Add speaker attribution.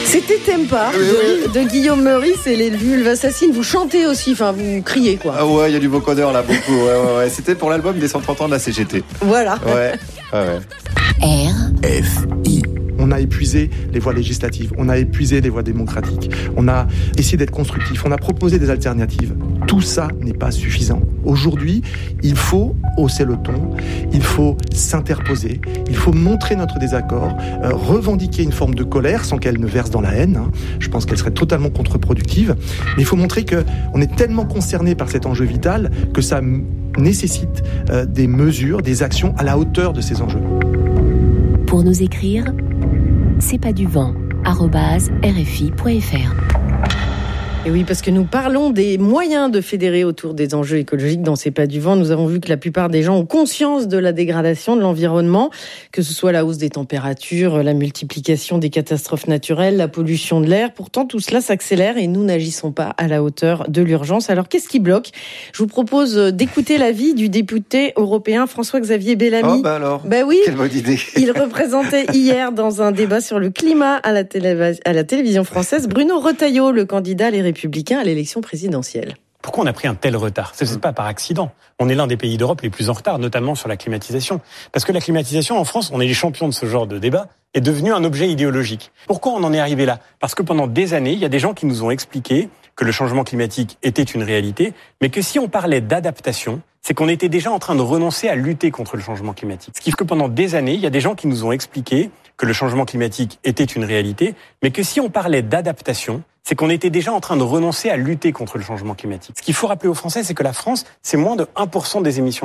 Speaker 1: C'était T'aimes pas de Guillaume Meurice et les vulves assassines. Vous chantez aussi, enfin vous criez quoi.
Speaker 2: Ah ouais, il y a du vocodeur là, beaucoup. Ouais. C'était pour l'album des 130 ans de la CGT.
Speaker 1: Voilà.
Speaker 2: Ouais.
Speaker 3: RFI.
Speaker 4: On a épuisé les voies législatives, on a épuisé les voies démocratiques, on a essayé d'être constructif, on a proposé des alternatives. Tout ça n'est pas suffisant. Aujourd'hui, il faut hausser le ton, il faut s'interposer, il faut montrer notre désaccord, revendiquer une forme de colère sans qu'elle ne verse dans la haine. Je pense qu'elle serait totalement contre-productive. Mais il faut montrer qu'on est tellement concerné par cet enjeu vital que ça nécessite des mesures, des actions à la hauteur de ces enjeux.
Speaker 3: Pour nous écrire, c'est pas du vent @rfi.fr.
Speaker 1: Et oui, parce que nous parlons des moyens de fédérer autour des enjeux écologiques dans C'est pas du vent. Nous avons vu que la plupart des gens ont conscience de la dégradation de l'environnement, que ce soit la hausse des températures, la multiplication des catastrophes naturelles, la pollution de l'air. Pourtant, tout cela s'accélère et nous n'agissons pas à la hauteur de l'urgence. Alors, qu'est-ce qui bloque ? Je vous propose d'écouter l'avis du député européen François-Xavier Bellamy.
Speaker 2: Oh bah alors,
Speaker 1: oui,
Speaker 2: quelle bonne idée.
Speaker 1: Il représentait hier dans un débat sur le climat à la télévision française Bruno Retailleau, le candidat Les Républicains à l'élection présidentielle.
Speaker 5: Pourquoi on a pris un tel retard ? Ce n'est pas par accident. On est l'un des pays d'Europe les plus en retard, notamment sur la climatisation. Parce que la climatisation, en France, on est les champions de ce genre de débat, est devenu un objet idéologique. Pourquoi on en est arrivé là ? Parce que pendant des années, il y a des gens qui nous ont expliqué que le changement climatique était une réalité, mais que si on parlait d'adaptation, c'est qu'on était déjà en train de renoncer à lutter contre le changement climatique. Ce qui fait que pendant des années, il y a des gens qui nous ont expliqué que le changement climatique était une réalité, mais que si on parlait d'adaptation, c'est qu'on était déjà en train de renoncer à lutter contre le changement climatique. Ce qu'il faut rappeler aux Français, c'est que la France, c'est moins de 1% des émissions